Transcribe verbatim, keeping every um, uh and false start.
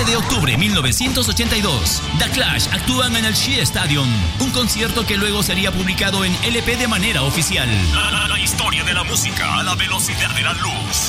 de octubre de mil novecientos ochenta y dos, The Clash actúan en el Shea Stadium, un concierto que luego sería publicado en L P de manera oficial. La, la, la historia de la música a la velocidad de la luz.